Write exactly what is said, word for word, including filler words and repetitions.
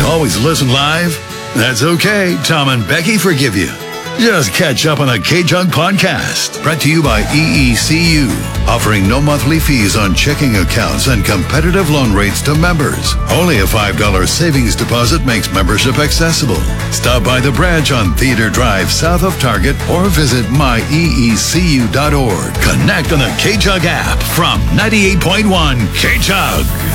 always listen live? That's okay. Tom and Becky forgive you. Just catch up on the K-Jug podcast. Brought to you by E E C U. Offering no monthly fees on checking accounts and competitive loan rates to members. Only a five dollars savings deposit makes membership accessible. Stop by the branch on Theater Drive south of Target or visit my e e c u dot org. Connect on the K-Jug app from ninety-eight point one K-Jug.